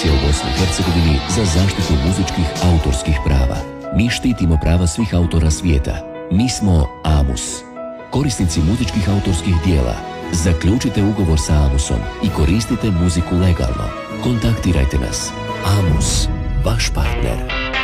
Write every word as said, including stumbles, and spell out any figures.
organizacija u Bosni i Hercegovini za zaštitu muzičkih autorskih prava. Mi štitimo prava svih autora svijeta. Mi smo AMUS. Korisnici muzičkih autorskih dijela, zaključite ugovor sa AMUSom i koristite muziku legalno. Kontaktirajte nas. AMUS, vaš partner.